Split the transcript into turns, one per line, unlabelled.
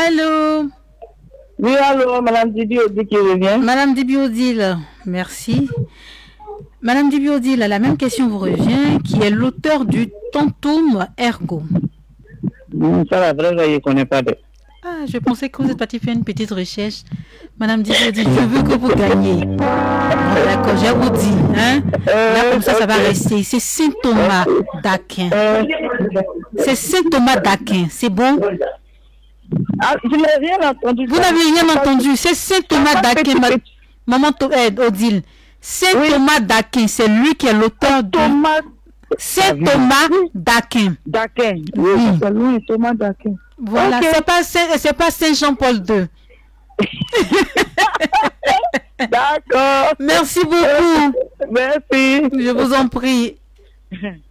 Allô?
Oui, allô, Madame Dibi Odile qui revient.
Madame Dibi Odile, merci. Madame Dibi Odile, la même question vous revient. Qui est l'auteur du Tantum Ergo?
Ça, la vraie, je ne connais pas de.
Ah, je pensais que vous êtes partie faire une petite recherche. Madame Dibi Odile, je veux que vous gagnez. Bon, d'accord, je vous dis. Hein? Là, comme ça va rester. C'est Saint Thomas d'Aquin. C'est Saint Thomas d'Aquin. C'est bon?
Ah, je n'ai rien entendu.
Vous n'avez rien entendu. C'est Saint Thomas d'Aquin, maman Odile. Saint Thomas d'Aquin, c'est lui qui est l'auteur de Saint Thomas d'Aquin.
D'Aquin. Oui, c'est lui, Thomas d'Aquin.
Voilà, c'est pas Saint Jean-Paul II.
D'accord.
Merci beaucoup.
Merci.
Je vous en prie.